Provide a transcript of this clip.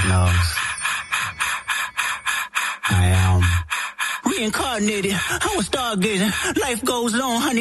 Lord knows. I am reincarnated. I was stargazing. Life goes on, honey.